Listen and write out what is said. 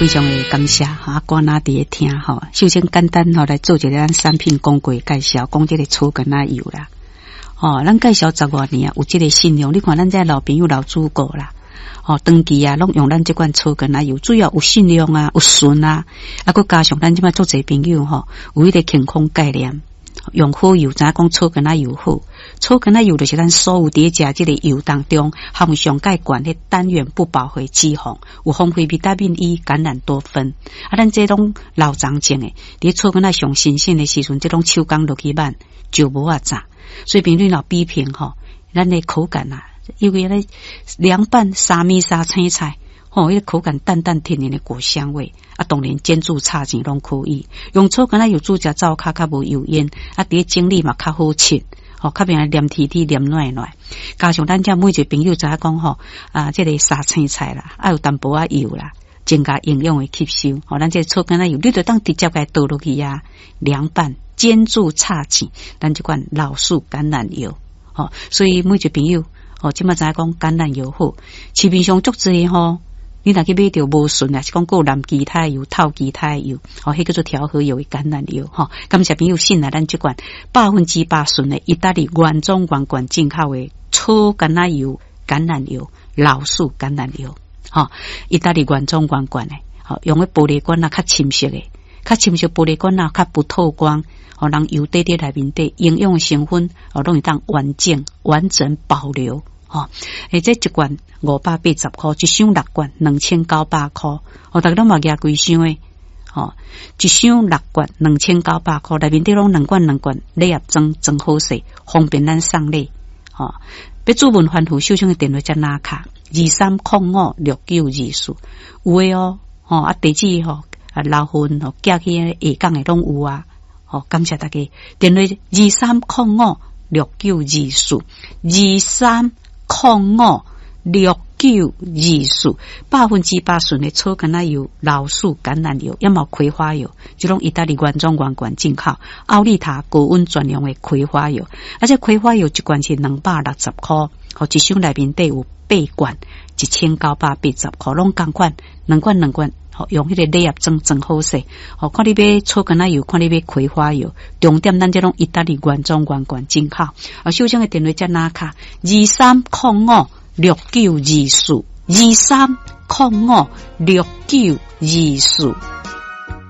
非常的感谢哈，我那伫听哈。首先简单哈来做一个咱产品广告介绍，讲这个草根仔油啦。哦，咱介绍10多年啊，有这个信用。你看咱这老朋友老主顾啦，哦，长期啊，拢用咱这款草根仔油，主要有信用啊，有顺啊，啊，佮加上咱即摆做侪朋友吼，有迄个健康概念。用好油，知影讲草根仔油好，草根仔油就是咱所有伫食这个油当中含上介悬的单元不饱和脂肪，有丰富维他命 E、橄榄多酚。啊，咱这种老长种的，伫草根仔上新鲜的时阵，这种手工落去慢就无啊炸，所以朋友老比拼吼，咱的口感啊，因为咧凉拌沙米沙青菜。哦，迄个口感淡淡甜甜的果香味，啊，当然煎煮炒钱拢可以。用草根仔油煮食灶较无油烟，啊，伫精力嘛较好吃，哦，较变黏甜甜黏软软。加上咱遮每一个朋友知影讲吼，啊，这个沙青菜啦，啊有淡薄仔油啦，增加营养的吸收。哦，咱这草根仔油，你就当直接给倒落去啊，凉拌、煎煮炒钱，咱这款老树橄榄油。哦，所以每一个朋友，哦，即马知影讲橄榄油好，市面上足济吼。你若去买着无顺啊，是讲有蓝基肽油、透基肽油，哦，迄叫做调和油的橄榄油，吼。感谢朋友信来咱这款100%顺的意大利原装原罐进口的草根仔油、橄榄油、老树橄榄油，吼，意大利原装原罐的，吼，用的玻璃罐啊，较深色的，较深色玻璃罐啊，较不透光，哦，让油滴滴内面底营养的成分，哦，拢会当完整保留。哦，这一罐580块，一箱6罐2900块。哦，大家都嘛加几箱诶？哦，一箱6罐2900块，内面底拢2罐礼盒装，真好势，方便咱送礼。哦，要主文欢呼手上的电话加拿卡23056924，有诶哦。哦，啊地址吼，啊老婚吼，寄去下港诶拢有啊。哦，感谢大家，电话23056924，23056924，100%顺的草根仔油、老树橄榄油，也冇葵花油，这种意大利原装原罐进口，奥利塔高温专用的葵花油，而且葵花油一罐是260块，和一箱内面底有8罐，1980块，拢同款，2罐。好，用迄个礼盒装真好势。好，看你买草根仔油，看你买葵花油，重点咱这种意大利原装原罐进口。啊，手上的电话加拿卡23056924，23056924。